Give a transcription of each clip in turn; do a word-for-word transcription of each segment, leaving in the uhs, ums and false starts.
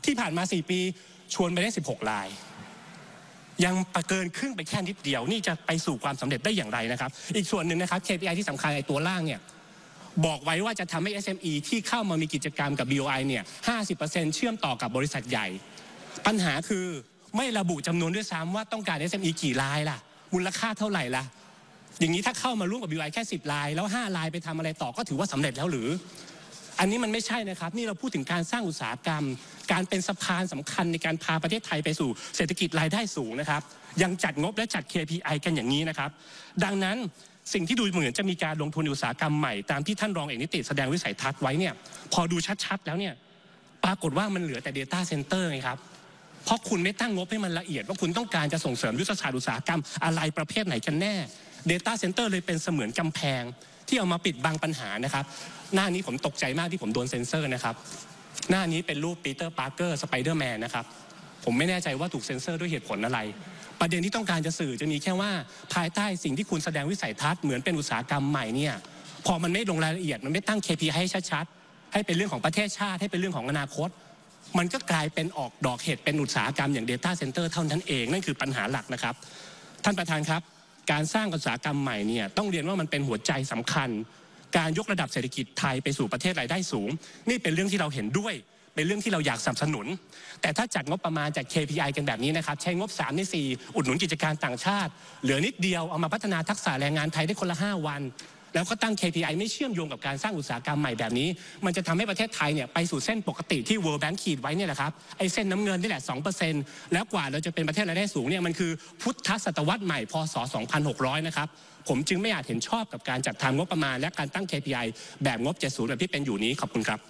ที่ผ่านมาสี่ปีชวนไปได้สิบหกรายยังเกินครึ่งไปแค่นิดเดียวนี่จะไปสู่ความสำเร็จได้อย่างไรนะครับอีกส่วนหนึ่งนะครับ เค พี ไอ ที่สำคัญในตัวล่างเนี่ยบอกไว้ว่าจะทำให้ เอส เอ็ม อี ที่เข้ามามีกิจกรรมกับ บี โอ ไอ เนี่ย ห้าสิบเปอร์เซ็นต์ เชื่อมต่อกับบริษัทใหญ่ปัญหาคือไม่ระบุจำนวนด้วยซ้ำว่าต้องการ เอส เอ็ม อี กี่รายล่ะมูลค่าเท่าไหร่ล่ะอย่างนี้ถ้าเข้ามาร่วมกับ บี โอ ไอ แค่สิบรายแล้วห้ารายไปทำอะไรต่อก็ถือว่าสำเร็จแล้วหรืออันนี้มันไม่ใช่นะครับนี่เราพูดถึงการสร้างอุตสาหกรรมการเป็นสะพานสำคัญในการพาประเทศไทยไปสู่เศรษฐกิจรายได้สูงนะครับยังจัดงบและจัด เค พี ไอ กันอย่างนี้นะครับดังนั้นสิ่งที่ดูเหมือนจะมีการลงทุนอุตสาหกรรมใหม่ตามที่ท่านรองเอกนิติแสดงวิสัยทัศน์ไว้เนี่ยพอดูชัดๆแล้วเนี่ยปรากฏว่ามันเหลือแต่ Data Center ไงครับเพราะคุณไม่ตั้งงบให้มันละเอียดว่าคุณต้องการจะส่งเสริมยุทธศาสตร์อุตสาหกรรมอะไรประเภทไหนกันแน่ Data Center เลยเป็นเสมือนกำแพงที่เอามาปิดบังปัญหานะครับหน้านี้ผมตกใจมากที่ผมโดนเซ็นเซอร์นะครับหน้านี้เป็นรูปปีเตอร์ปาร์เกอร์สไปเดอร์แมนนะครับผมไม่แน่ใจว่าถูกเซ็นเซอร์ด้วยเหตุผลอะไรประเด็นที่ต้องการจะสื่อจะมีแค่ว่าภายใต้สิ่งที่คุณแสดงวิสัยทัศน์เหมือนเป็นอุตสาหกรรมใหม่เนี่ยพอมันไม่ลงรายละเอียดมันไม่ตั้ง เค พี ไอ ให้ชัดๆให้เป็นเรื่องของประเทศชาติให้เป็นเรื่องของอนาคตมันก็กลายเป็นออกดอกเห็ดเป็นอุตสาหกรรมอย่าง Data Center เท่านั้นเองนั่นคือปัญหาหลักนะครับท่านประธานครับการสร้างอุตสาหกรรมใหม่เนี่ยต้องเรียนว่ามันเป็นหัวใจสำคัญการยกระดับเศรษฐกิจไทยไปสู่ประเทศรายได้สูงนี่เป็นเรื่องที่เราเห็นด้วยเป็นเรื่องที่เราอยากสนับสนุนแต่ถ้าจัดงบประมาณจาก เค พี ไอ กันแบบนี้นะครับใช้งบสามในสี่อุดหนุนกิจการต่างชาติเหลือนิดเดียวเอามาพัฒนาทักษะแรงงานไทยได้คนละห้าวันแล้วก็ตั้ง เค พี ไอ ไม่เชื่อมโยงกับการสร้างอุตสาหกรรมใหม่แบบนี้มันจะทำให้ประเทศไทยเนี่ยไปสู่เส้นปกติที่ World Bank ขีดไว้เนี่ยแหละครับไอ้เส้นน้ำเงินนี่แหละ สองเปอร์เซ็นต์ แล้วกว่าเราจะเป็นประเทศรายได้สูงเนี่ยมันคือพุทธศตวรรษใหม่พ.ศ. สองพันหกร้อยนะครับผมจึงไม่อาจเห็นชอบกับการจัดทำงบประมาณและการตั้ง เค พี ไอ แบบงบเจ็ดสิบแบบที่เป็นอยู่นี้ขอบคุณครับ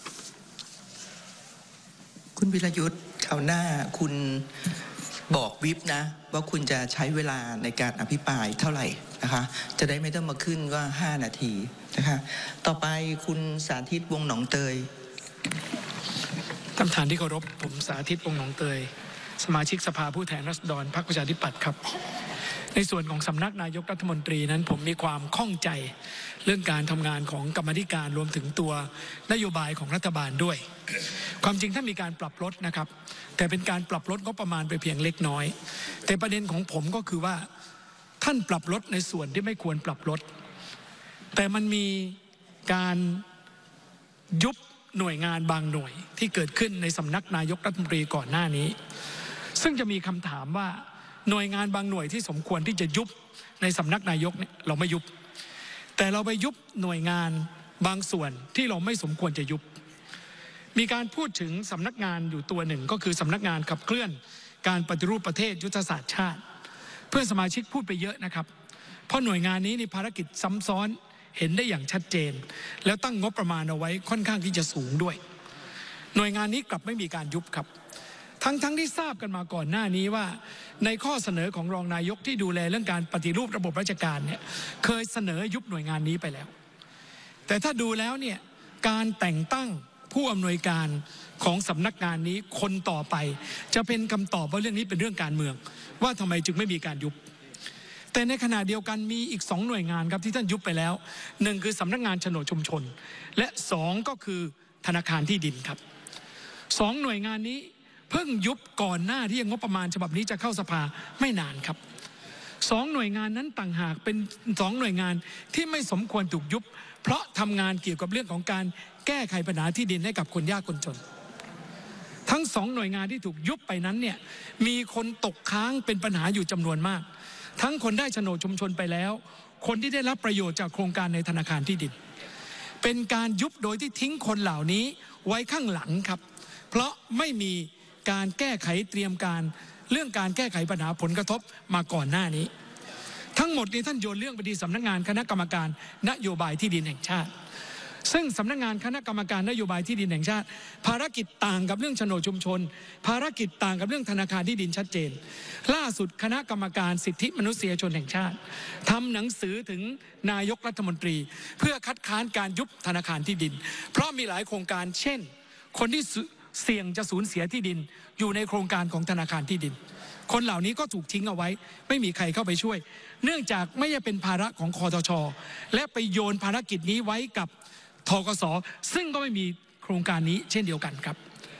คุณวิรยุทธ์คราวหน้าคุณบอกวิปนะว่าคุณจะใช้เวลาในการอภิปรายเท่าไหร่นะคะจะได้ไม่ต้องมาขึ้นว่าห้านาทีนะคะต่อไปคุณสาธิตวงศ์หนองเตยท่านประธานที่เคารพผมสาธิตวงศ์หนองเตยสมาชิกสภาผู้แทนราษฎรพรรคประชาธิปัตย์ครับในส่วนของสำนักนายกรัฐมนตรีนั้นผมมีความข้องใจเรื่องการทำงานของกรรมาธิการรวมถึงตัวนโยบายของรัฐบาลด้วยความจริงถ้ามีการปรับลดนะครับแต่เป็นการปรับลดงบประมาณไปเพียงเล็กน้อยแต่ประเด็นของผมก็คือว่าท่านปรับลดในส่วนที่ไม่ควรปรับลดแต่มันมีการยุบหน่วยงานบางหน่วยที่เกิดขึ้นในสำนักนายกรัฐมนตรีก่อนหน้านี้ซึ่งจะมีคำถามว่าหน่วยงานบางหน่วยที่สมควรที่จะยุบในสำนักนายกเนี่ยเราไม่ยุบแต่เราไปยุบหน่วยงานบางส่วนที่เราไม่สมควรจะยุบมีการพูดถึงสำนักงานอยู่ตัวหนึ่งก็คือสำนักงานขับเคลื่อนการปฏิรูปประเทศยุทธศาสตร์ชาติเพื่อนสมาชิกพูดไปเยอะนะครับเพราะหน่วยงานนี้ในภารกิจซ้ำซ้อนเห็นได้อย่างชัดเจนแล้วตั้งงบประมาณเอาไว้ค่อนข้างที่จะสูงด้วยหน่วยงานนี้กลับไม่มีการยุบครับทั้งทั้งที่ทราบกันมาก่อนหน้านี้ว่าในข้อเสนอของรองนายกที่ดูแลเรื่องการปฏิรูประบบราชการเนี่ยเคยเสนอยุบหน่วยงานนี้ไปแล้วแต่ถ้าดูแล้วเนี่ยการแต่งตั้งผู้อำนวยการของสำนักงานนี้คนต่อไปจะเป็นคำตอบว่าเรื่องนี้เป็นเรื่องการเมืองว่าทำไมจึงไม่มีการยุบแต่ในขณะเดียวกันมีอีกสองหน่วยงานครับที่ท่านยุบไปแล้วหนึ่งคือสำนักงานโฉนดชุมชนและสองก็คือธนาคารที่ดินครับสองหน่วยงานนี้เพิ่งยุบก่อนหน้าที่งบประมาณฉบับนี้จะเข้าสภาไม่นานครับสองหน่วยงานนั้นต่างหากเป็นสองหน่วยงานที่ไม่สมควรถูกยุบเพราะทำงานเกี่ยวกับเรื่องของการแก้ไขปัญหาที่ดินให้กับคนยากคนจนทั้งสองหน่วยงานที่ถูกยุบไปนั้นเนี่ยมีคนตกค้างเป็นปัญหาอยู่จำนวนมากทั้งคนได้โฉนดชุมชนไปแล้วคนที่ได้รับประโยชน์จากโครงการในธนาคารที่ดินเป็นการยุบโดยที่ทิ้งคนเหล่านี้ไว้ข้างหลังครับเพราะไม่มีการแก้ไขเตรียมการเรื่องการแก้ไขปัญหาผลกระทบมาก่อนหน้านี้ทั้งหมดนี้ท่านโยนเรื่องไปที่สำนักงานคณะกรรมการนโยบายที่ดินแห่งชาติซึ่งสำนักงานคณะกรรมการนโยบายที่ดินแห่งชาติภารกิจต่างกับเรื่องโฉนดชุมชนภารกิจต่างกับเรื่องธนาคารที่ดินชัดเจนล่าสุดคณะกรรมการสิทธิมนุษยชนแห่งชาติทำหนังสือถึงนายกรัฐมนตรีเพื่อคัดค้านการยุบธนาคารที่ดินเพราะมีหลายโครงการเช่นคนที่เสี่ยงจะสูญเสียที่ดินอยู่ในโครงการของธนาคารที่ดินคนเหล่านี้ก็ถูกทิ้งเอาไว้ไม่มีใครเข้าไปช่วยเนื่องจากไม่ใช่เป็นภาระของคทช.และไปโยนภารกิจนี้ไว้กับธกส.ซึ่งก็ไม่มีโครงการนี้เช่นเดียวกันครับ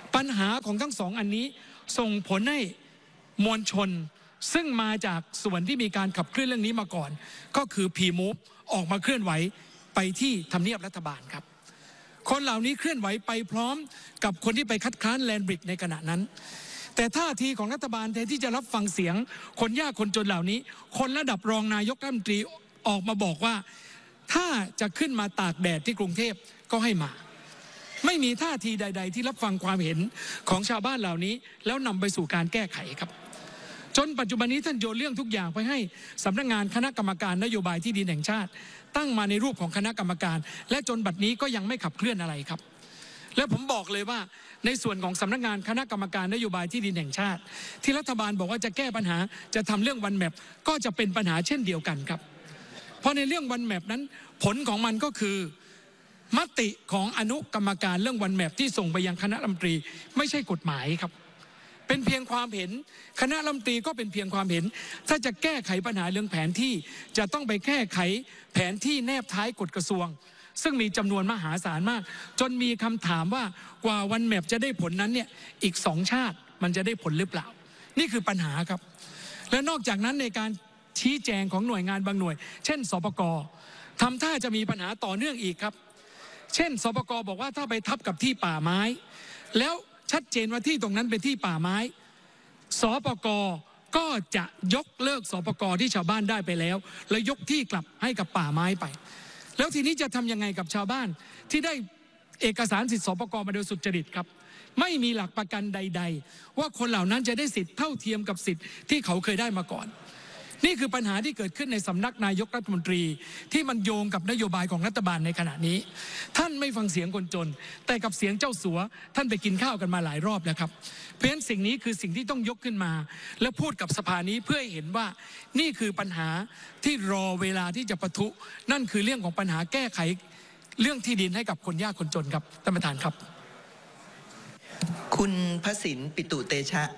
ปัญหาของทั้งสองอันนี้ส่งผลให้มวลชนซึ่งมาจากส่วนที่มีการขับเคลื่อนเรื่องนี้มาก่อนก็คือ พี มูฟ ออกมาเคลื่อนไหวไปที่ทำเนียบรัฐบาลครับคนเหล่านี้เคลื่อนไหวไปพร้อมกับคนที่ไปคัดค้านแลนด์บริดจ์ในขณะนั้นแต่ท่าทีของรัฐบาลแทนที่จะรับฟังเสียงคนยากคนจนเหล่านี้คนระดับรองนายกรัฐมนตรีออกมาบอกว่าถ้าจะขึ้นมาตากแดดที่กรุงเทพก็ให้มาไม่มีท่าทีใดๆที่รับฟังความเห็นของชาวบ้านเหล่านี้แล้วนำไปสู่การแก้ไขครับจนปัจจุบันนี้ท่านโยนเรื่องทุกอย่างไปให้สำนักงานคณะกรรมการนโยบายที่ดินแห่งชาติตั้งมาในรูปของคณะกรรมการและจนบัดนี้ก็ยังไม่ขับเคลื่อนอะไรครับและผมบอกเลยว่าในส่วนของสำนักงานคณะกรรมการนโยบายที่ดินแห่งชาติที่รัฐบาลบอกว่าจะแก้ปัญหาจะทำเรื่องวันแมปก็จะเป็นปัญหาเช่นเดียวกันครับเพราะในเรื่องวันแมปนั้นผลของมันก็คือมติของอนุกรรมการเรื่องวันแมปที่ส่งไปยังคณะรัฐมนตรีไม่ใช่กฎหมายครับเป็นเพียงความเห็นคณะรัฐมนตรีก็เป็นเพียงความเห็นถ้าจะแก้ไขปัญหาเรื่องแผนที่จะต้องไปแก้ไขแผนที่แนบท้ายกฎกระทรวงซึ่งมีจำนวนมหาศาลมากจนมีคำถามว่ากว่าวันแมปจะได้ผลนั้นเนี่ยอีกสองชาติมันจะได้ผลหรือเปล่านี่คือปัญหาครับและนอกจากนั้นในการชี้แจงของหน่วยงานบางหน่วยเช่นสปก.ทำท่าจะมีปัญหาต่อเนื่องอีกครับเช่นสปก.บอกว่าถ้าไปทับกับที่ป่าไม้แล้วชัดเจนว่าที่ตรงนั้นเป็นที่ป่าไม้สปก.ก็จะยกเลิกสปก.ที่ชาวบ้านได้ไปแล้วแล้วยกที่กลับให้กับป่าไม้ไปแล้วทีนี้จะทำยังไงกับชาวบ้านที่ได้เอกสารสิทธิสปก.มาโดยสุจริตครับไม่มีหลักประกันใดๆว่าคนเหล่านั้นจะได้สิทธิ์เท่าเทียมกับสิทธิ์ที่เขาเคยได้มาก่อนนี่คือปัญหาที่เกิดขึ้นในสำนักนายกรัฐมนตรีที่มันโยงกับนโยบายของรัฐบาลในขณะนี้ท่านไม่ฟังเสียงคนจนแต่กับเสียงเจ้าสัวท่านไปกินข้าวกันมาหลายรอบแล้วครับเพราะฉะนั้นสิ่งนี้คือสิ่งที่ต้องยกขึ้นมาและพูดกับสภานี้เพื่อให้เห็นว่านี่คือปัญหาที่รอเวลาที่จะปะทุนั่นคือเรื่องของปัญหาแก้ไขเรื่องที่ดินให้กับคนยากคนจนครับท่านประธานครับคุณพสินปิตุเตชะ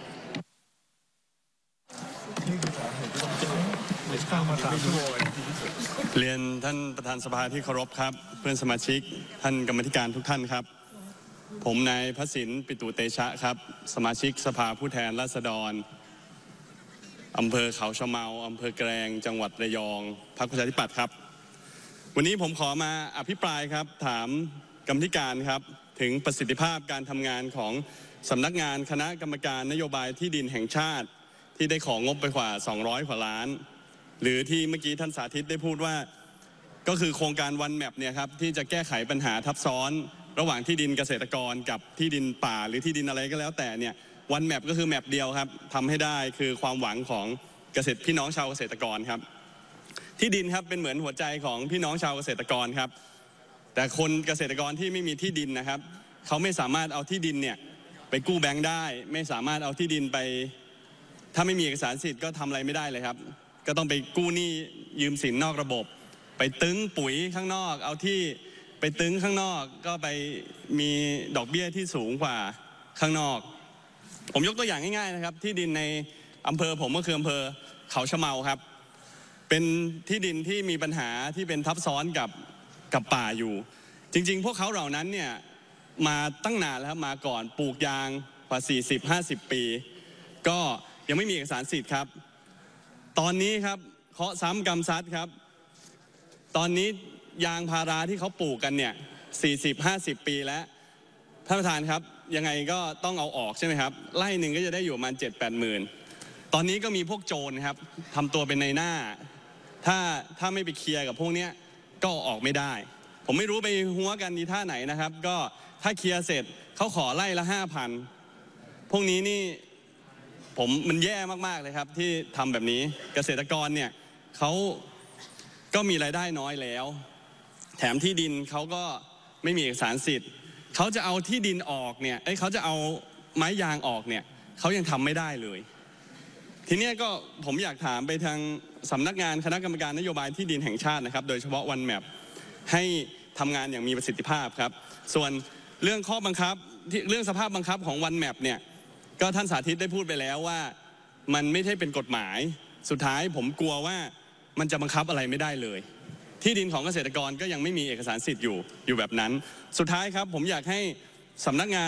เรียนท่านประธานสภาที่เคารพครับเพื่อนสมาชิกท่านกรรมธิการทุกท่านครับผมนายพสินปิตุเตชะครับสมาชิกสภาผู้แทนราษฎรอำเภอเขาชะเมาอำเภอแกลงจังหวัดระยองพรรคประชาธิปัตย์ครับวันนี้ผมขอมาอภิปรายครับถามกรรมธิการครับถึงประสิทธิภาพการทำงานของสำนักงานคณะกรรมการนโยบายที่ดินแห่งชาติที่ได้ของงบไปกว่าสองร้อยกว่าล้านหรือที่เมื่อกี้ท่านสาธิตได้พูดว่าก็คือโครงการวันแมปเนี่ยครับที่จะแก้ไขปัญหาทับซ้อนระหว่างที่ดินเกษตรกรกับที่ดินป่าหรือที่ดินอะไรก็แล้วแต่เนี่ยวันแมปก็คือแมปเดียวครับทำให้ได้คือความหวังของเกษตรพี่น้องชาวเกษตรกรครับที่ดินครับเป็นเหมือนหัวใจของพี่น้องชาวเกษตรกรครับแต่คนเกษตรกรที่ไม่มีที่ดินนะครับเขาไม่สามารถเอาที่ดินเนี่ยไปกู้แบงค์ได้ไม่สามารถเอาที่ดินไปถ้าไม่มีเอกสารสิทธิ์ก็ทำอะไรไม่ได้เลยครับก็ต้องไปกู้หนี้ยืมสินนอกระบบไปตึ้งปุ๋ยข้างนอกเอาที่ไปตึ้งข้างนอกก็ไปมีดอกเบี้ยที่สูงกว่าข้างนอกผมยกตัวอย่างง่ายๆนะครับที่ดินในอำเภอผมก็คืออำเภอเขาชะเมาครับเป็นที่ดินที่มีปัญหาที่เป็นทับซ้อนกับกับป่าอยู่จริงๆพวกเขาเหล่านั้นเนี่ยมาตั้งนานแล้วมาก่อนปลูกยางกว่า สี่สิบห้าสิบ ปีก็ยังไม่มีเอกสารสิทธิ์ครับตอนนี้ครับเคาะซ้ำกรรมซัดครับตอนนี้ยางพาราที่เขาปลูกกันเนี่ย สี่สิบห้าสิบ ปีแล้วท่านประธานครับยังไงก็ต้องเอาออกใช่ไหมครับไร่หนึ่งก็จะได้อยู่ประมาณ เจ็ดแปด หมื่นตอนนี้ก็มีพวกโจรครับทำตัวเป็นในหน้าถ้าถ้าไม่ไปเคลียร์กับพวกนี้ก็ออกไม่ได้ผมไม่รู้ไปหัวกันดีท่าไหนนะครับก็ถ้าเคลียร์เสร็จเขาขอไล่ละ ห้าพัน พวกนี้นี่ผมมันแย่มากๆเลยครับที่ทำแบบนี้เกษตรกรเนี่ยเขาก็มีรายได้น้อยแล้วแถมที่ดินเขาก็ไม่มีเอกสารสิทธิ์เขาจะเอาที่ดินออกเนี่ยเอ้ยเขาจะเอาไม้ยางออกเนี่ยเขายังทำไม่ได้เลยทีนี้ก็ผมอยากถามไปทางสำนักงานคณะกรรมการนโยบายที่ดินแห่งชาตินะครับโดยเฉพาะวันแมปให้ทำงานอย่างมีประสิทธิภาพครับส่วนเรื่องข้อบังคับเรื่องสภาพบังคับของวันแมปเนี่ยก็ท่านสาธิตได้พูดไปแล้วว่ามันไม่ใช่เป็นกฎหมายสุดท้ายผมกลัวว่ามันจะบังคับอะไรไม่ได้เลยที่ดินของเกษตรกรก็ยังไม่มีเอกสารสิทธิ์อยู่อยู่แบบนั้นสุดท้ายครับผมอยากให้สำนักงาน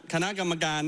คณะกรรมการ